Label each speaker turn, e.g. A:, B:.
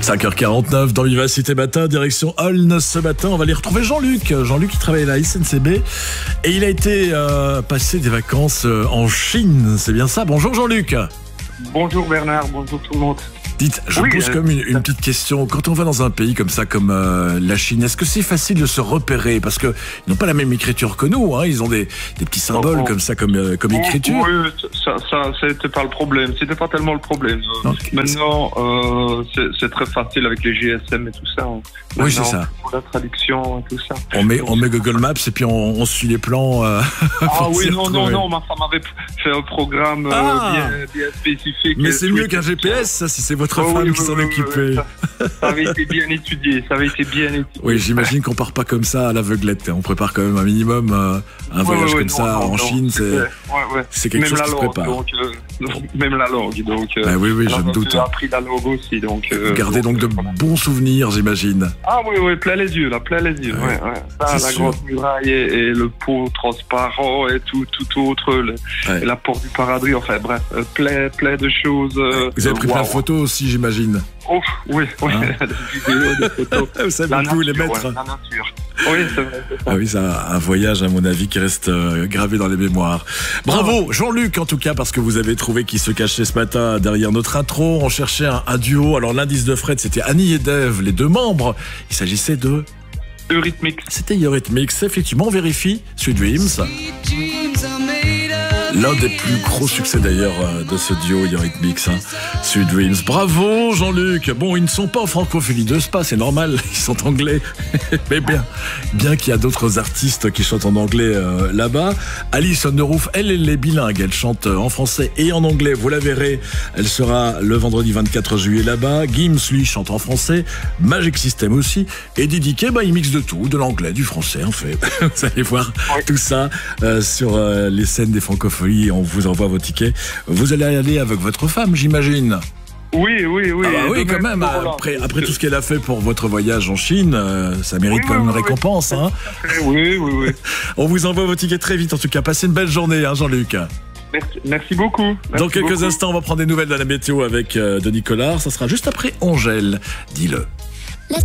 A: 5h49 dans Vivacité Matin, direction Aulne ce matin. On va aller retrouver Jean-Luc. Jean-Luc qui travaille à la SNCB et il a été passer des vacances en Chine. C'est bien ça? Bonjour Jean-Luc.
B: Bonjour Bernard, bonjour tout le monde.
A: Dites, je vous pose comme une petite question. Quand on va dans un pays comme ça, comme la Chine, est-ce que c'est facile de se repérer? Parce qu'ils n'ont pas la même écriture que nous, hein. Ils ont des petits symboles comme ça, comme écriture.
B: Oui, ça c'était pas le problème. C'était pas tellement le problème.
A: Okay.
B: Maintenant, c'est très facile avec les GSM et tout ça. Maintenant,
A: oui, c'est ça.
B: Pour la traduction et tout ça.
A: On met Google Maps et puis on suit les plans.
B: Ah oui, non, ma femme avait fait un programme bien spécifique.
A: Mais c'est mieux qu'un GPS, ça, si c'est votre femme qui s'en occupait.
B: Ça avait été bien étudié,
A: Oui, j'imagine qu'on part pas comme ça à l'aveuglette. On prépare quand même un minimum un voyage comme ça en Chine. C'est quelque chose qui se prépare.
B: Même la langue. Donc,
A: oui, je me doute.
B: J'ai appris la langue aussi.
A: Vous gardez donc de bons souvenirs, j'imine.
B: Ah oui, plein les yeux. Ça, la grande muraille et le pot transparent et tout autre, et la porte du paradis, enfin bref, plein de choses.
A: Vous avez pris plein de photos aussi, j'imagine.
B: Oh, oui, hein? Des vidéos, des photos.
A: Vous savez où les mettre.
B: La nature. Oui, c'est vrai.
A: Ah oui, c'est un voyage, à mon avis, qui reste gravé dans les mémoires. Bravo, Jean-Luc, en tout cas, parce que vous avez trouvé qui se cachait ce matin derrière notre intro. On cherchait un duo. Alors, l'indice de Fred, c'était Annie et Dave, les deux membres. Il s'agissait de...
B: Eurythmics.
A: C'était Eurythmics, effectivement, on vérifie. Sweet Dreams. L'un des plus gros succès d'ailleurs de ce duo Eurythmics, Sweet Dreams. Bravo Jean-Luc. Bon, ils ne sont pas en francophonie de Spa, c'est normal, ils sont anglais. Mais bien qu'il y a d'autres artistes qui chantent en anglais là-bas. Alice on the Roof, elle est bilingue, elle chante en français et en anglais, vous la verrez. Elle sera le vendredi 24 juillet là-bas. Gims, lui, chante en français. Magic System aussi. Et Didi K, il mixe de tout, de l'anglais, du français en fait. Vous allez voir tout ça sur les scènes des francophonies. On vous envoie vos tickets. Vous allez aller avec votre femme, j'imagine.
B: Oui.
A: Ah bah oui, quand même. Après tout ce qu'elle a fait pour votre voyage en Chine, ça mérite quand même une récompense. Hein.
B: Oui.
A: On vous envoie vos tickets très vite. En tout cas, passez une belle journée, Jean-Luc.
B: Merci beaucoup.
A: Dans quelques instants, on va prendre des nouvelles de la météo avec Denis Collard. Ça sera juste après Angèle. Dis-le.